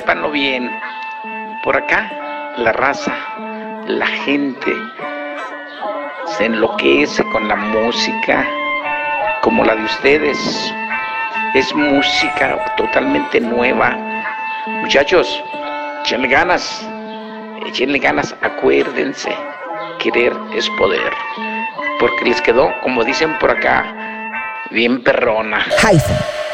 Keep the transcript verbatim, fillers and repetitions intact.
sépanlo bien. Por acá, la raza, la gente se enloquece con la música como la de ustedes. Es música totalmente nueva. Muchachos, échenle ganas, échenle ganas, acuérdense, querer es poder. Porque les quedó, como dicen por acá, bien perrona. Hyphen.